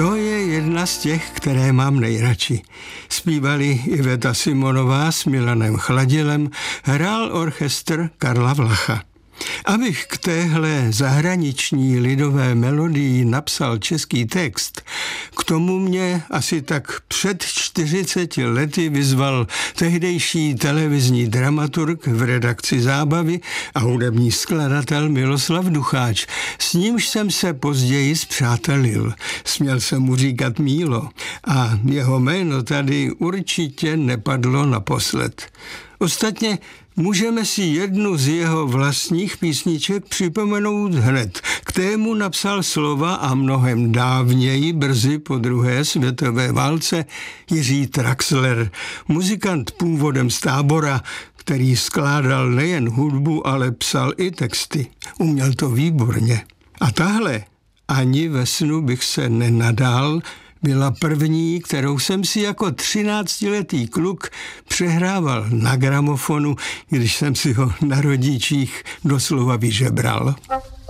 To je jedna z těch, které mám nejradši. Zpívali Iveta Simonová s Milanem Chladilem, hrál orchestr Karla Vlacha. Abych k téhle zahraniční lidové melodii napsal český text, k tomu mě asi tak před 40 lety vyzval tehdejší televizní dramaturg v redakci Zábavy a hudební skladatel Miloslav Ducháč. S nímž jsem se později spřátelil. Směl jsem mu říkat Mílo a jeho jméno tady určitě nepadlo naposled. Ostatně můžeme si jednu z jeho vlastních písniček připomenout hned. K tému napsal slova a mnohem dávněji, brzy po druhé světové válce, Jiří Traxler, muzikant původem z Tábora, který skládal nejen hudbu, ale psal i texty. Uměl to výborně. A tahle Ani ve snu bych se nenadal byla první, kterou jsem si jako 13letý kluk přehrával na gramofonu, když jsem si ho na rodičích doslova vyžebral.